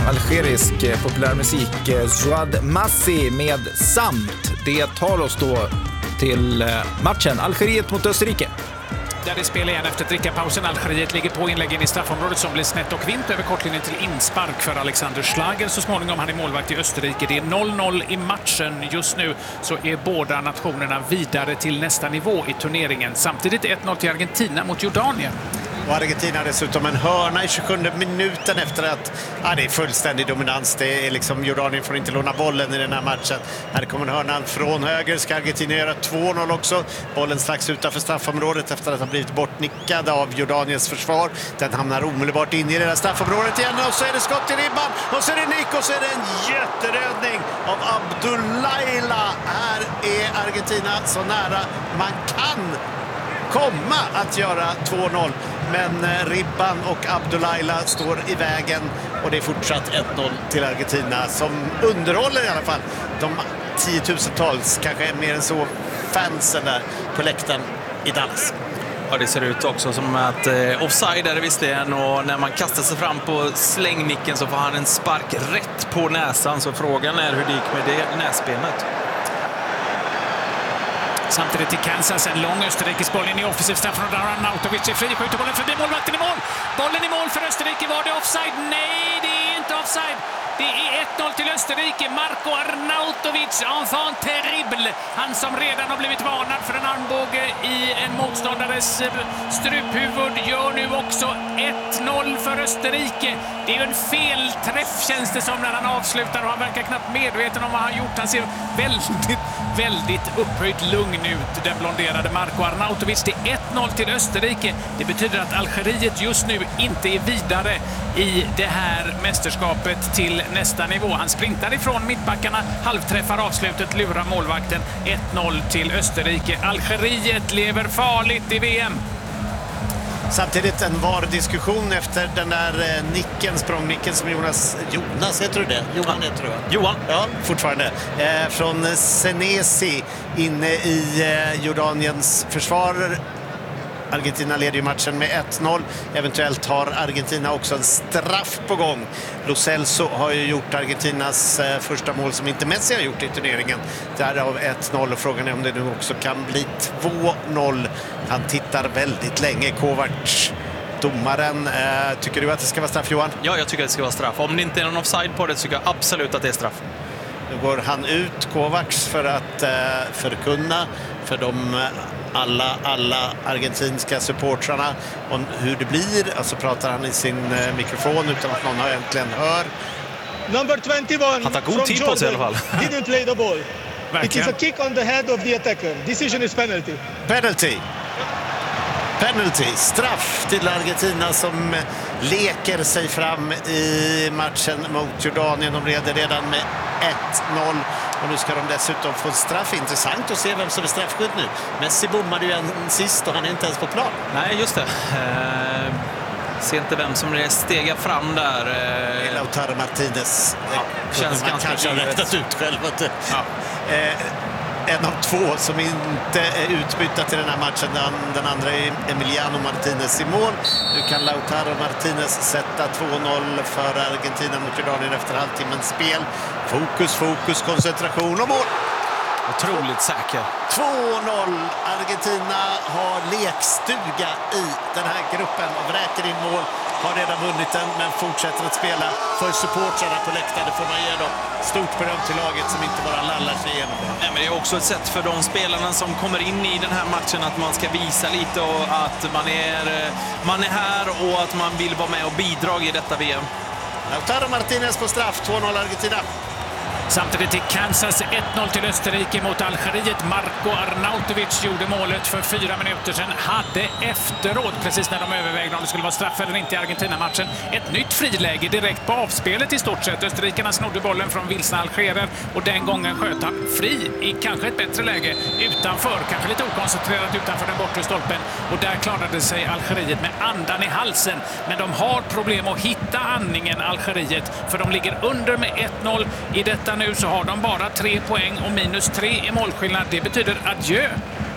algerisk populärmusik, Zouad Massi med Samt. Det tar oss då till matchen Algeriet mot Österrike. Där det spelar igen efter drickapausen. Algeriet ligger på inläggen i straffområdet som blir snett och vint över kortlinjen till inspark för Alexander Schlager. Så småningom han är målvakt i Österrike. Det är 0-0 i matchen. Just nu så är båda nationerna vidare till nästa nivå i turneringen. Samtidigt 1-0 till Argentina mot Jordanien. Och Argentina dessutom en hörna i 27 minuten efter att det är fullständig dominans. Det är liksom, Jordanien får inte låna bollen i den här matchen. Här kommer hörnan från höger. Ska Argentina göra 2-0 också. Bollen strax utanför straffområdet efter att ha blivit bortnickad av Jordaniens försvar. Den hamnar omedelbart in i det där straffområdet igen. Och så är det skott i ribban. Och så är det nick. Och så är det en jätteräddning av Abdullaila. Här är Argentina så nära man kan komma att göra 2-0. Men ribban och Abdullaila står i vägen och det är fortsatt 1-0 till Argentina som underhåller i alla fall de tiotusentals, kanske mer än så, fansen där på läktaren i Dallas. Ja, det ser ut också som att offside är det visserligen, och när man kastar sig fram på slängnicken så får han en spark rätt på näsan, så frågan är hur det gick med det näsbenet. Samtidigt till Kansas, en lång österrikisk boll in i offensiv straffområde. Arnautovic är fri, skjuter bollen förbi målvakten i mål. Bollen i mål för Österrike. Var det offside? Nej, det är inte offside. Det är 1-0 till Österrike. Marco Arnautovic, enfant terrible. Han som redan har blivit varnad för en armbåge i en motståndares struphuvud gör nu också 1-0 för Österrike. Det är ju en felträff, känns det som, när han avslutar, och han verkar knappt medveten om vad han gjort. Han ser väldigt upphöjt lugn ut, den blonderade Marco Arnautovic. Det är 1-0 till Österrike. Det betyder att Algeriet just nu inte är vidare i det här mästerskapet till nästa nivå. Han sprintar ifrån mittbackarna, halvträffar avslutet, lurar målvakten. 1-0 till Österrike. Algeriet lever farligt i VM. Samtidigt en VAR-diskussion efter den där språngnicken som Jonas heter du det? Johan heter du, va? Johan. Ja, fortfarande. Från Senesi inne i Jordaniens försvar. Argentina leder ju matchen med 1-0. Eventuellt har Argentina också en straff på gång. Lo Celso har ju gjort Argentinas första mål som inte Messi har gjort i turneringen. Därav 1-0, och frågan är om det nu också kan bli 2-0. Han tittar väldigt länge. Kovacs, domaren. Tycker du att det ska vara straff, Johan? Ja, jag tycker att det ska vara straff. Om det inte är någon offside på det, tycker jag absolut att det är straff. Nu går han ut, Kovacs, för att förkunna för de alla argentinska supportrarna om hur det blir. Alltså pratar han i sin mikrofon utan att någon egentligen hör. Number 21 han tar god tid på sig i alla fall. Didn't play the ball. It is a kick on the head of the attacker. Decision is penalty. Penalty, straff till Argentina som leker sig fram i matchen mot Jordanien. De leder redan med 1-0 och nu ska de dessutom få straff. Intressant att se vem som är straffskydd nu. Messi bommade ju en sist och han är inte ens på plan. Nej, just det. Ser inte vem som stegar fram där. Lautaro Martinez. Ja, känns man ganska kanske har räknat ut själv. En av två som inte är utbytta till den här matchen. Den andra är Emiliano Martinez i mål. Nu kan Lautaro Martinez sätta 2-0 för Argentina mot Jordanien efter halvtimmens spel. Fokus, koncentration och mål. Otroligt säker. 2-0. Argentina har lekstuga i den här gruppen och vräker in mål. Har redan vunnit den, men fortsätter att spela för supportrarna på läktaren. Det får man ge dem stort beröm till laget som inte bara lallar sig igenom det. Nej, men det är också ett sätt för de spelarna som kommer in i den här matchen att man ska visa lite och att man är här och att man vill vara med och bidra i detta VM. Lautaro Martinez på straff, 2-0 Argentina. Samtidigt till Kansas, 1-0 till Österrike mot Algeriet. Marco Arnautovic gjorde målet för 4 minuter sedan. Hade efteråt, precis när de övervägde om det skulle vara straff eller inte i Argentina-matchen, ett nytt friläge direkt på avspelet i stort sett. Österrikarna snodde bollen från vilsna algerer och den gången sköt han fri i kanske ett bättre läge utanför, kanske lite okoncentrerat utanför den bortre stolpen. Och där klarade sig Algeriet med andan i halsen. Men de har problem att hitta andningen, Algeriet, för de ligger under med 1-0 i detta. Nu så har de bara 3 poäng och -3 i målskillnad. Det betyder adjö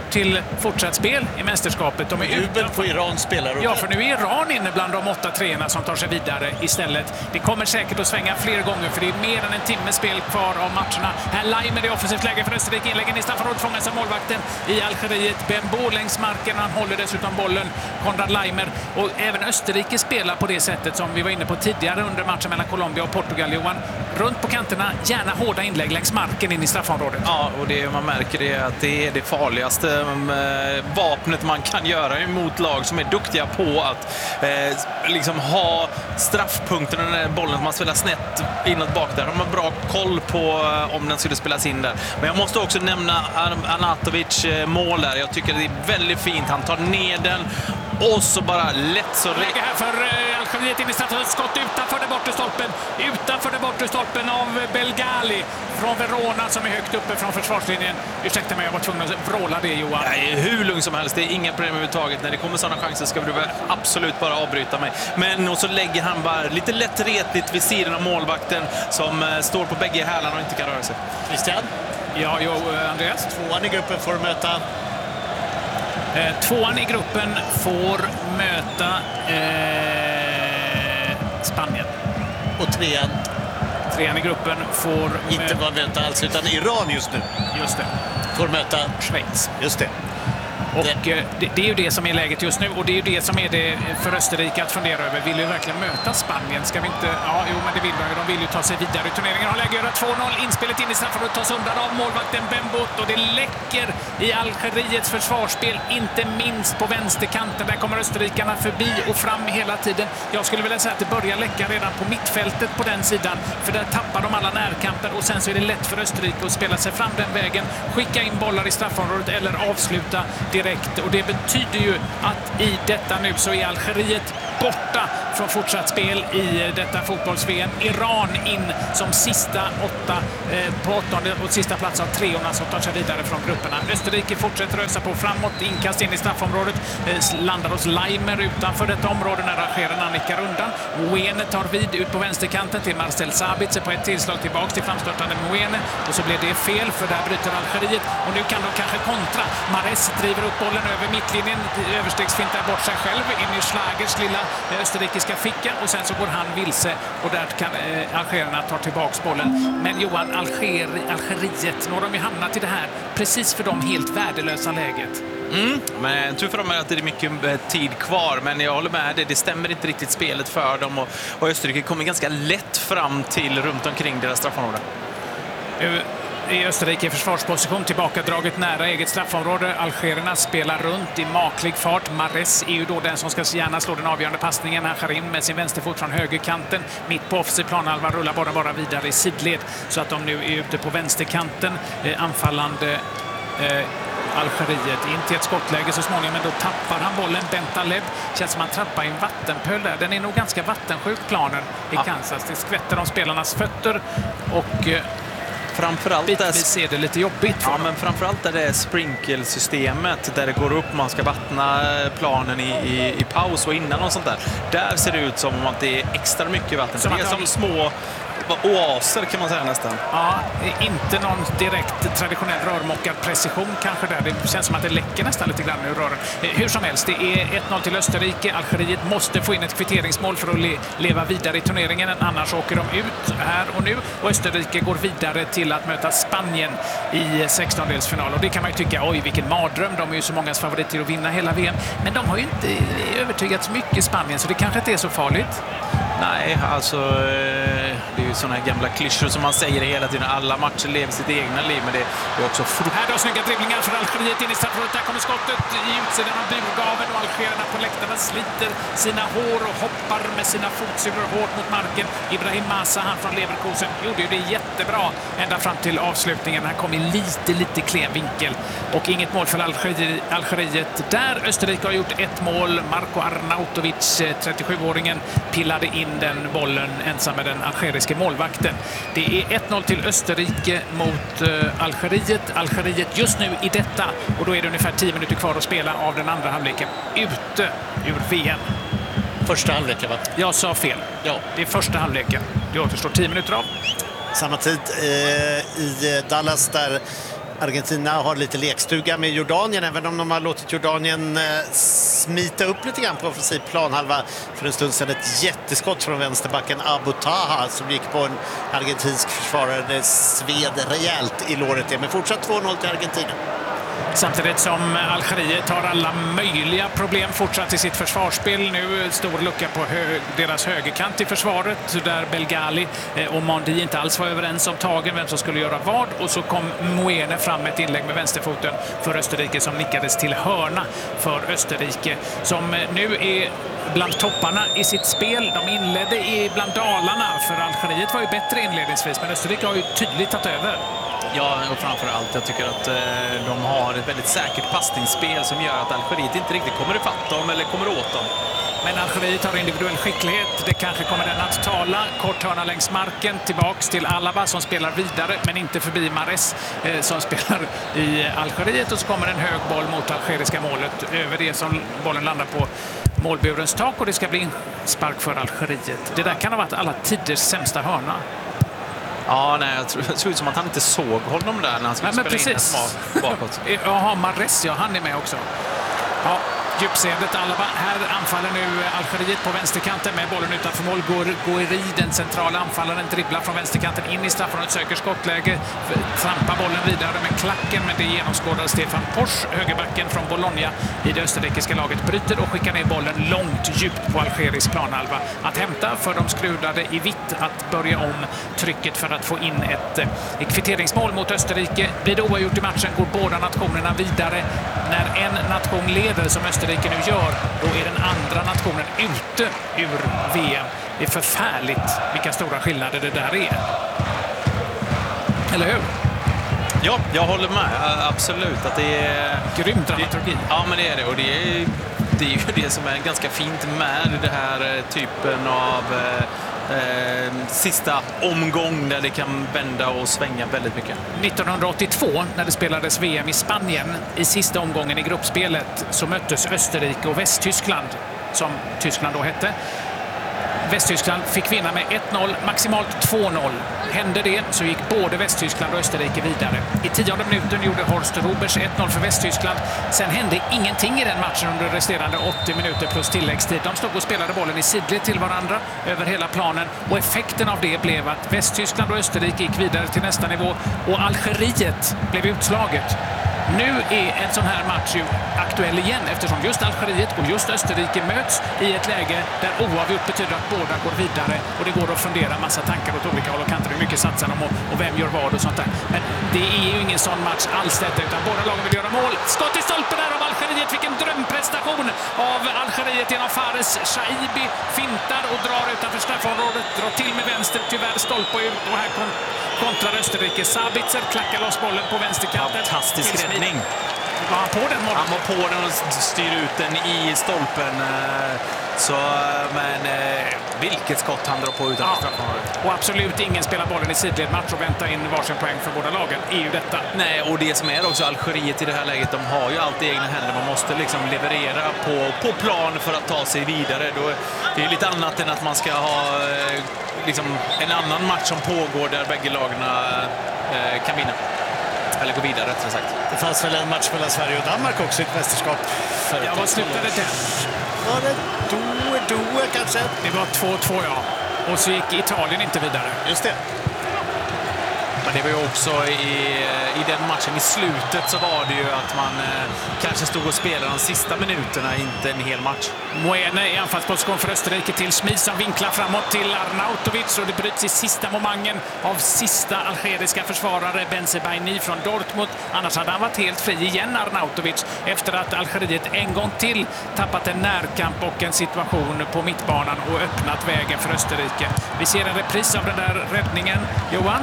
till fortsatt spel i mästerskapet. De är jubel på Irans spelare. Ja, för nu är Iran inne bland de 8 treorna som tar sig vidare istället. Det kommer säkert att svänga fler gånger, för det är mer än en timme spel kvar av matcherna. Här Laimer i offensivt läge för Österrike. Inläggen i straffområdet fångas av målvakten i Algeriet. Benbo längs marken. Han håller dessutom bollen. Konrad Laimer. Och även Österrike spelar på det sättet som vi var inne på tidigare under matchen mellan Colombia och Portugal, Johan. Runt på kanterna, gärna hårda inlägg längs marken in i straffområdet. Ja, och det man märker är att det är det farligaste vapnet man kan göra emot lag som är duktiga på att liksom ha straffpunkterna när bollen man spelar snett inåt bak där. De har bra koll på om den skulle spelas in där. Men jag måste också nämna Arnautovic mål där. Jag tycker det är väldigt fint. Han tar ner den och så bara lätt så lägger här för Algeriet in i straffområdet. Skott utanför den bortre stolpen. Utanför den bortre stolpen av Belgali från Verona som är högt uppe från försvarslinjen. Ursäkta mig, jag var tvungen att vråla det, Johan. Nej, hur lugn som helst. Det är inga problem överhuvudtaget. När det kommer sådana chanser ska du absolut bara avbryta mig. Men och så lägger han bara lite lätt retligt vid sidan av målvakten som står på bägge hälarna och inte kan röra sig. Christian? Ja, Andreas? Tvåan i gruppen får möta... Tvåan i gruppen får möta Spanien. Och trean i gruppen får inte vara möta alls, utan Iran just nu. Just det. Får möta Schweiz. Just det. Och det är ju det som är läget just nu, och det är ju det som är det för Österrike att fundera över. Vill ju verkligen möta Spanien? Ska vi inte... Ja, jo, men det vill de vill ju ta sig vidare i turneringen. Har läge att göra 2-0. Inspelet in i straffområdet tas undan av målvakten Benbot, och det läcker i Algeriets försvarsspel, inte minst på vänsterkanten. Där kommer österrikarna förbi och fram hela tiden. Jag skulle vilja säga att det börjar läcka redan på mittfältet på den sidan, för där tappar de alla närkamper, och sen så är det lätt för Österrike att spela sig fram den vägen, skicka in bollar i straffområdet eller avsluta direkt. Och det betyder ju att i detta nu så är Algeriet borta från fortsatt spel i detta fotbolls-VM. Iran in som sista på åttonde och sista plats av treorna som tar sig vidare från grupperna. Österrike fortsätter rösa på framåt, inkast in i straffområdet, landar hos Laimer utanför detta område när arrangerarna nickar undan. Mwene tar vid ut på vänsterkanten till Marcel Sabitzer på ett tillslag tillbaks till framstötande Mwene, och så blir det fel, för där bryter Algeriet, och nu kan de kanske kontra. Mares driver upp bollen över mittlinjen, överstegsfintar bort sig själv in i Schlagers lilla österrikiska ficka, och sen så går han vilse, och där kan algerierna ta tillbaks bollen. Men Johan, Algeriet, nu har de ju hamnat i det här precis för dem helt värdelösa läget. Men tur för dem är att det är mycket tid kvar, men jag håller med, det stämmer inte riktigt spelet för dem, och Österrike kommer ganska lätt fram till runt omkring deras straffområde. I Österrike i försvarsposition, tillbakadraget nära eget straffområde. Algerierna spelar runt i maklig fart. Mares är ju då den som ska gärna slå den avgörande passningen. Han skär in med sin vänsterfot från högerkanten. Mitt på offensiv planhalva rullar bara vidare i sidled, så att de nu är ute på vänsterkanten. Anfallande Algeriet in till ett skottläge så småningom, men då tappar han bollen. Bentaleb, känns som han trappar i en vattenpöl där. Den är nog ganska vattensjuk, planen i Kansas. Det skvätter om spelarnas fötter, och framförallt bitvis ser det lite jobbigt. Ja, men framförallt är det sprinklesystemet där det går upp, man ska vattna planen i paus och innan och sånt där. Där ser det ut som att det är extra mycket vatten. Som det är som små oaser kan man säga nästan. Ja, inte någon direkt traditionell rörmokarprecision kanske där. Det känns som att det läcker nästan lite grann ur rören. Hur som helst, det är 1-0 till Österrike. Algeriet måste få in ett kvitteringsmål för att leva vidare i turneringen. Annars åker de ut här och nu. Och Österrike går vidare till att möta Spanien i 16-delsfinal. Och det kan man ju tycka, oj vilken mardröm. De är ju så mångas favoriter att vinna hela VM. Men de har ju inte övertygats mycket i Spanien, så det kanske inte är så farligt. Nej, alltså det är ju sådana här gamla klyschor som man säger hela tiden. Alla matcher lever sitt egna liv, men det är också här då snygga dribblingar för Algeriet in i straffområdet. Där kommer skottet i utsidan av burgaven, och algerierna på läktarna sliter sina hår och hoppar med sina fotsulor hårt mot marken. Ibrahim Massa, han från Leverkusen, gjorde ju det jättebra ända fram till avslutningen. Han kom i lite klen vinkel, och inget mål för Algeriet. Där Österrike har gjort ett mål. Marko Arnautovic, 37-åringen, pillade in den bollen ensam med den algeriske målvakten. Det är 1-0 till Österrike mot Algeriet. Algeriet just nu i detta, och då är det ungefär 10 minuter kvar att spela av den andra halvleken, ute ur VM. Första halvleken, va? Jag sa fel. Ja. Det är första halvleken. Det återstår 10 minuter av. Samma tid i Dallas där Argentina har lite lekstuga med Jordanien, även om de har låtit Jordanien smita upp lite grann på offensiv planhalva. För en stund sedan ett jätteskott från vänsterbacken Abu Taha som gick på en argentinsk försvarare. Det sved rejält i låret det, men fortsatt 2-0 till Argentina. Samtidigt som Algeriet har alla möjliga problem fortsatt i sitt försvarsspel. Nu stor lucka på deras högerkant i försvaret där Belgali och Mondi inte alls var överens om tagen, vem som skulle göra vad. Och så kom Muene fram med ett inlägg med vänsterfoten för Österrike som nickades till hörna för Österrike. Som nu är bland topparna i sitt spel. De inledde bland dalarna, för Algeriet var ju bättre inledningsvis, men Österrike har ju tydligt tagit över. Ja, och framförallt jag tycker att de har ett väldigt säkert passningsspel som gör att Algeriet inte riktigt kommer ifatt dem eller kommer åt dem. Men Algeriet har individuell skicklighet. Det kanske kommer den att tala. Kort hörna längs marken. Tillbaks till Alaba som spelar vidare, men inte förbi Mahrez som spelar i Algeriet. Och så kommer en hög boll mot algeriska målet. Över det som bollen landar på målburens tak, och det ska bli spark för Algeriet. Det där kan ha varit alla tiders sämsta hörna. Ja, nej, jag tror det såg ut som att han inte såg honom där när han skulle spela in en bakåt. Jaha, Mahrez, ja, han är med också. Ja, djupseendet Alaba. Här anfaller nu Algeriet på vänsterkanten med bollen utanför mål. Gouiri, den centrala anfallaren, dribblar från vänsterkanten in i straffområdet, söker skottläge, trampar bollen vidare med klacken, men det genomskådar Stefan Posch, högerbacken från Bologna i det österrikiska laget, bryter och skickar ner bollen långt djupt på algerisk planhalva. Att hämta för de skrudade i vitt, att börja om trycket för att få in ett kvitteringsmål mot Österrike. Vid oavgjort i matchen går båda nationerna vidare. När en nation leder som Österrike nu gör, då är den andra nationen ute ur VM. Det är förfärligt vilka stora skillnader det där är. Eller hur? Ja, jag håller med. Absolut. Att det är grym dramaturgi. Ja, men det är det. Och det är ju det som är ganska fint med det här typen av sista omgång där det kan vända och svänga väldigt mycket. 1982, när det spelades VM i Spanien, i sista omgången i gruppspelet, så möttes Österrike och Västtyskland, som Tyskland då hette. Västtyskland fick vinna med 1-0, maximalt 2-0. Hände det så gick både Västtyskland och Österrike vidare. I 10:e minuten gjorde Horst Rubers 1-0 för Västtyskland. Sen hände ingenting i den matchen under resterande 80 minuter plus tilläggstid. De stod och spelade bollen i sidled till varandra över hela planen. Och effekten av det blev att Västtyskland och Österrike gick vidare till nästa nivå. Och Algeriet blev utslaget. Nu är en sån här match ju aktuell igen, eftersom just Algeriet och just Österrike möts i ett läge där oavgjort betyder att båda går vidare, och det går att fundera en massa tankar åt olika håll och kanter. Hur mycket satsar de och vem gör vad och sånt där. Men det är ju ingen sån match alls detta, utan båda lagen vill göra mål. Skott i stolpen där av Algeriet. Vilken drömprestation av Algeriet genom Fares. Shaibi fintar och drar utanför straffområdet, drar till med vänster, tyvärr stolpe ut, och här kontrar Österrike. Sabitzer klackar loss bollen på vänsterkanten. Fantastisk räddning. Var han på den målen? Han var på den och styr ut den i stolpen. Men vilket skott han drar på utanför straffområdet. Och absolut ingen spelar bollen i sidled match och väntar in varsin poäng för båda lagen. Är ju detta. Nej, och det som är också Algeriet i det här läget, de har ju allt i egna händer. Man måste liksom leverera på plan för att ta sig vidare. Det är lite annat än att man ska ha liksom en annan match som pågår där bägge lagen kan vinna. Eller gå vidare, rättare sagt. Det fanns väl en match mellan Sverige och Danmark också i ett mästerskap. Ja, vad slutade det? Var det Doe kanske? Det var 2-2, ja. Och så gick Italien inte vidare. Just det. Men det var ju också i den matchen i slutet så var det ju att man kanske stod och spelade de sista minuterna, inte en hel match. Muene i anfallsposition för Österrike till Schmid som vinklar framåt till Arnautovic, och det bryts i sista momangen av sista algeriska försvarare Bensebaini från Dortmund. Annars hade han varit helt fri igen, Arnautovic, efter att Algeriet en gång till tappat en närkamp och en situation på mittbanan och öppnat vägen för Österrike. Vi ser en repris av den där räddningen. Johan?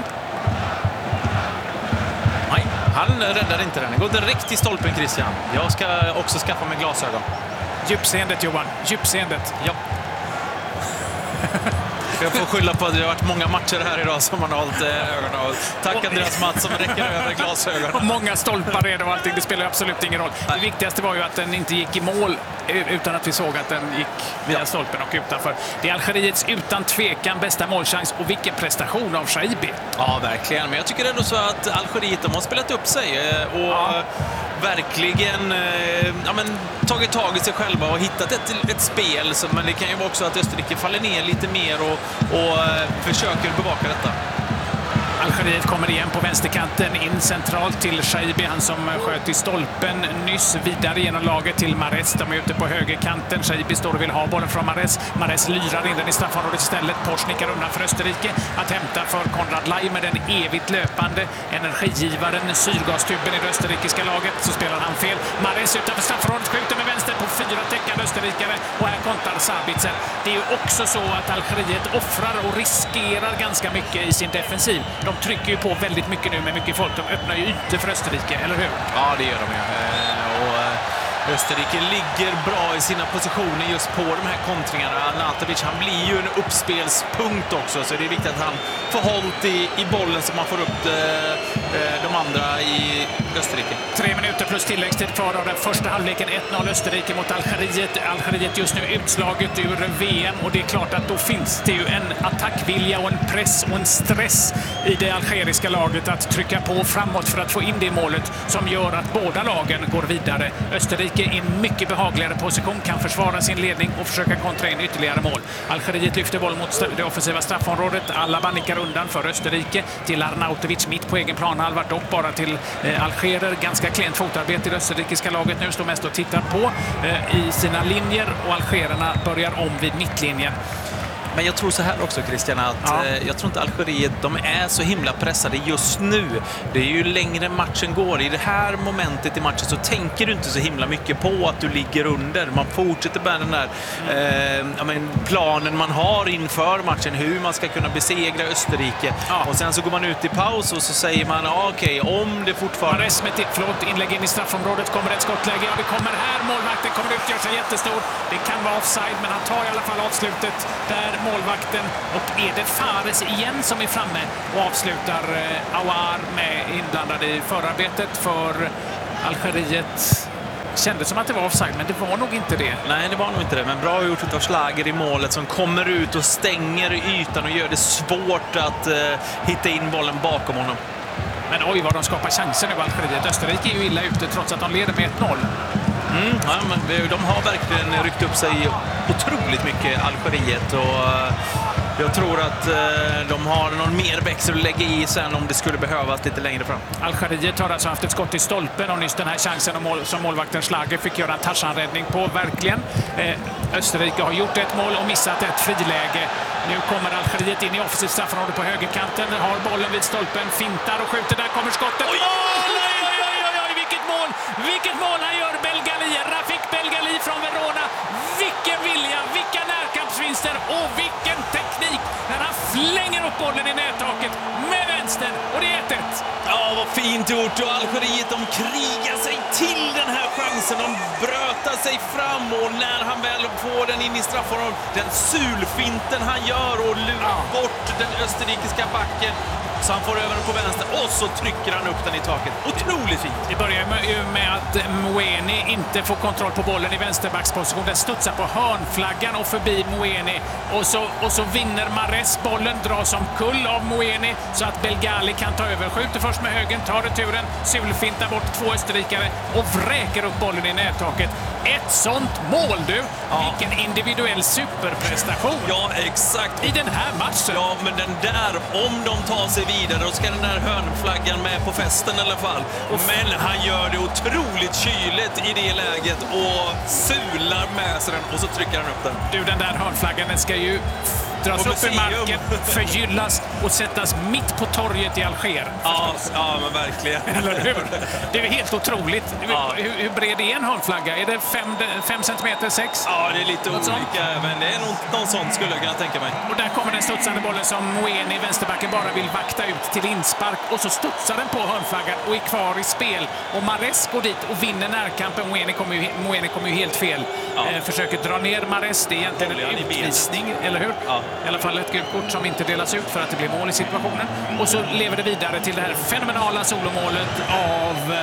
Nej, han räddar inte den. Det går direkt i stolpen, Christian. Jag ska också skaffa mig glasögon. Djupseendet, Johan. Djupseendet. Ja. Jag får skylla på att det har varit många matcher här idag som man har hållit ögonen av. Tack Andreas Mats som räcker över glasögonen. Och många stolpar redan och allting, det spelar absolut ingen roll. Det viktigaste var ju att den inte gick i mål utan att vi såg att den gick via stolpen och utanför. Det är Algeriets utan tvekan bästa målchans och vilken prestation av Shaibi. Ja, verkligen. Men jag tycker ändå så att Algeriet, de har spelat upp sig och verkligen tagit tag i sig själva och hittat ett spel. Men det kan ju vara också att Österrike faller ner lite mer och försöker bevaka detta. Algeriet kommer igen på vänsterkanten, in centralt till Shaibi, han som sköt i stolpen nyss, vidare genom laget till Mahrez. De är ute på högerkanten, Shaibi står och vill ha bollen från Mahrez. Mahrez lyrar in den i straffområdet istället. Porsche nickar undan för Österrike. Att hämta för Konrad Lai med den evigt löpande energigivaren, syrgastuben i det österrikiska laget. Så spelar han fel. Mahrez utanför straffområdet skjuter med vänster på 4 täckande österrikare och här kontrar Sabitzer. Det är ju också så att Algeriet offrar och riskerar ganska mycket i sin defensiv. De trycker ju på väldigt mycket nu med mycket folk. De öppnar ju ytor för Österrike, eller hur? Ja, det gör de ju. Österrike ligger bra i sina positioner just på de här kontringarna. Arnautovic, han blir ju en uppspelspunkt också, så det är viktigt att han får hållt i bollen så man får upp de andra i Österrike. 3 minuter plus tilläggstid kvar av den första halvleken. 1-0 Österrike mot Algeriet. Algeriet just nu utslaget ur VM och det är klart att då finns det ju en attackvilja och en press och en stress i det algeriska laget att trycka på framåt för att få in det målet som gör att båda lagen går vidare. Österrike i en mycket behagligare position kan försvara sin ledning och försöka kontra in ytterligare mål. Algeriet lyfter boll mot det offensiva straffområdet. Alla nickar undan för Österrike till Arnautovic mitt på egen planhalva, dock bara till algerer. Ganska klent fotarbete i det österrikiska laget nu, står mest och tittar på i sina linjer och algererna börjar om vid mittlinjen. Men jag tror så här också, Christian, att jag tror inte Algeriet, de är så himla pressade just nu. Det är ju längre matchen går. I det här momentet i matchen så tänker du inte så himla mycket på att du ligger under. Man fortsätter med den där planen man har inför matchen, hur man ska kunna besegra Österrike. Ja. Och sen så går man ut i paus och så säger man okej, om det fortfarande... inlägg in i straffområdet, kommer ett skottläge. Ja, det kommer här, målvakten kommer ut, gör sig jättestor. Det kan vara offside, men han tar i alla fall avslutet där, målvakten, och är det Fares igen som är framme och avslutar. Aouar med inblandad i förarbetet för Algeriet. Kändes som att det var offside, men det var nog inte det. Nej, det var nog inte det, men bra gjort av Schlager i målet som kommer ut och stänger ytan och gör det svårt att hitta in bollen bakom honom. Men oj vad de skapar chanser nu, Algeriet. Österrike är ju illa ute trots att de leder med 1-0. Ja, men de har verkligen ryckt upp sig otroligt mycket, Algeriet, och jag tror att de har någon mer växel att lägga i sen om det skulle behövas lite längre fram. Algeriet har alltså haft ett skott i stolpen och nyss den här chansen som målvakten Schlager fick göra en touchanräddning på, verkligen. Österrike har gjort ett mål och missat ett friläge. Nu kommer Algeriet in i offensivt straffområde på högerkanten, har bollen vid stolpen, fintar och skjuter, där kommer skottet. Oj! Vilket mål han gör, Belgali, Rafik Belgali från Verona. Vilken vilja, vilka närkampsvinster och vilken teknik när han flänger upp bollen i nättaket med vänster, och det är 1-1. Ja, vad fint gjort, och Algeriet, de krigar sig till den här chansen, de brötar sig fram, och när han väl får den in i straffområdet, den sulfinten han gör och lurar bort den österrikiska backen, så han får över den på vänster och så trycker han upp den i taket. Otroligt fint. Det börjar ju med att Moueni inte får kontroll på bollen i vänsterbacksposition. Den studsar på hörnflaggan och förbi Moueni. Och så vinner Mahrez bollen, dras som kull av Moueni så att Belgali kan ta över. Skjuter först med högen, tar returen, sulfintar bort 2 österrikare och vräker upp bollen i nättaket. Ett sånt mål, du! Ja. Vilken individuell superprestation! Ja, exakt. I den här matchen. Ja, men den där, om de tar sig vidare, då ska den där hörnflaggan med på festen i alla fall. Men han gör det otroligt kyligt i det läget och sular med sig den och så trycker han upp den. Du, den där hörnflaggan, den ska ju dras upp i marken, förgyllas och sättas mitt på torget i Alger. Ja, men verkligen. Eller hur? Det är helt otroligt. Ja. Hur bred är en hörnflagga? Är det 5 centimeter, 6? Ja, det är lite olika, men det är nog någon sånt skulle jag kunna tänka mig. Och där kommer den studsande bollen som Moeni, vänsterbacken, bara vill vakta ut till inspark. Och så studsar den på hörnflaggan och är kvar i spel. Och Mahrez går dit och vinner närkampen. Moeni kommer ju helt fel. Ja. Försöker dra ner Mahrez. Det är egentligen en utvisning, eller hur? Ja. I alla fall ett gult kort som inte delas ut för att det blir mål i situationen. Och så lever det vidare till det här fenomenala solomålet av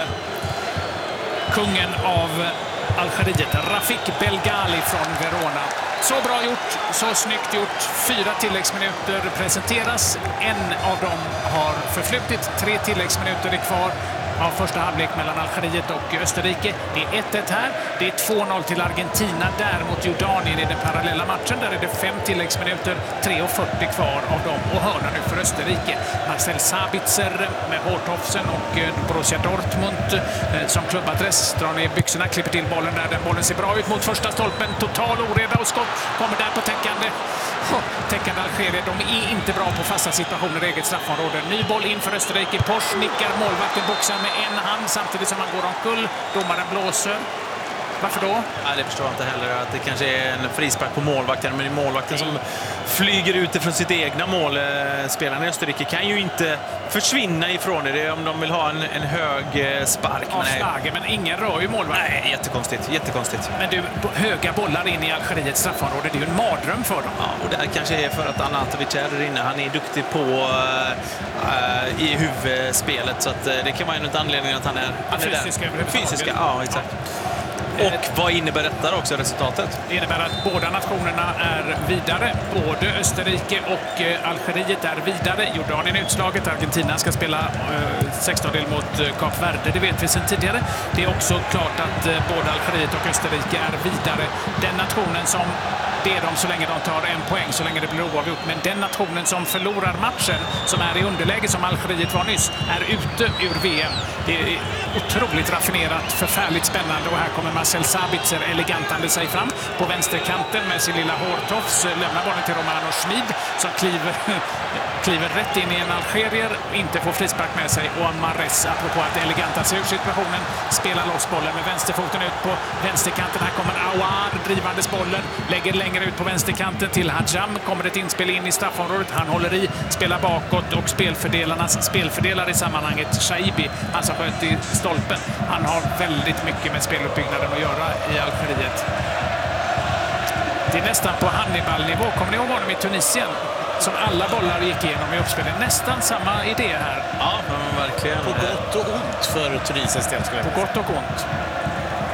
kungen av Algeriet, Rafik Belghali från Verona. Så bra gjort, så snyggt gjort. 4 tilläggsminuter presenteras. En av dem har förflutit. 3 tilläggsminuter är kvar av första halvlek mellan Algeriet och Österrike. Det är 1-1 här. Det är 2-0 till Argentina där mot Jordanien i den parallella matchen. Där är det 5 tilläggsminuter, 3:40 kvar av dem. Och hörna nu för Österrike. Marcel Sabitzer med Horthofsen och Borussia Dortmund som klubbadress drar ner byxorna, klipper till bollen där. Den bollen ser bra ut mot första stolpen. Total oreda och skott kommer där på täckande Algeriet. De är inte bra på fasta situationer i eget straffområde. Ny boll in för Österrike. Porsche nickar, målvakten boxar med en hand samtidigt som han går omkull. Domaren blåser. Varför då? Nej, det förstår jag inte heller. Att det kanske är en frispark på målvakten, men det är målvakten som flyger ut ifrån sitt egna mål. Spelarna i Österrike kan ju inte försvinna ifrån det om de vill ha en hög spark. Men ingen rör ju målvakten. Nej, jättekonstigt. Men du, höga bollar in i Algeriets straffområde, det är ju en mardröm för dem. Ja, och det här kanske är för att Anatovic är där inne. Han är duktig på i huvudspelet, så att det kan vara en anledning att han är fysiska, ja, exakt. Och vad innebär detta också, resultatet? Det innebär att båda nationerna är vidare. Både Österrike och Algeriet är vidare. Jordanien är utslaget. Argentina ska spela 16-del mot Kap Verde. Det vet vi sedan tidigare. Det är också klart att både Algeriet och Österrike är vidare. Den nationen som det är de så länge de tar en poäng, så länge det blir oavgjort. Men den nationen som förlorar matchen, som är i underläge som Algeriet var nyss, är ute ur VM. Det är otroligt raffinerat, förfärligt spännande. Och här kommer Marcel Sabitzer elegantande sig fram på vänsterkanten med sin lilla Horthofs. Lämnar bollen till Romano Schmid som kliver rätt in i en algerier, inte får frispark med sig. Och Mahrez, apropå att eleganta sig ur situationen, spelar loss bollen med vänsterfoten ut på vänsterkanten. Här kommer Aouar drivandes bollen, lägger längre ut på vänsterkanten till Hadjam. Kommer ett inspel in i straffområdet. Han håller i, spelar bakåt och spelfördelare i sammanhanget, Shaibi, han som sköt i stolpen. Han har väldigt mycket med speluppbyggnaden att göra i Algeriet. Det är nästan på Hannibal-nivå. Kommer ni ihåg honom i Tunisien? Som alla bollar gick igenom i uppspelet. Nästan samma idé här. Ja, verkligen. På gott och ont för Tunisiens del. På gott och ont.